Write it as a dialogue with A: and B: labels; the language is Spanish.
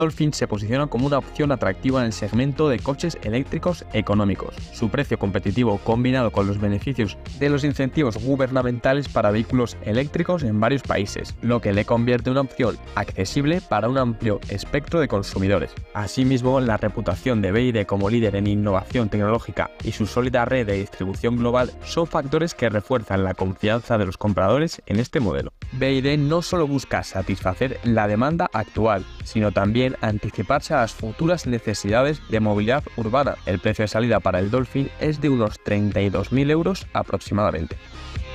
A: Dolphin se posiciona como una opción atractiva en el segmento de coches eléctricos económicos. Su precio competitivo combinado con los beneficios de los incentivos gubernamentales para vehículos eléctricos en varios países, lo que le convierte en una opción accesible para un amplio espectro de consumidores. Asimismo, la reputación de BYD como líder en innovación tecnológica y su sólida red de distribución global son factores que refuerzan la confianza de los compradores en este modelo. BYD no solo busca satisfacer la demanda actual, sino también anticiparse a las futuras necesidades de movilidad urbana. El precio de salida para el Dolphin es de unos 32.000 euros aproximadamente.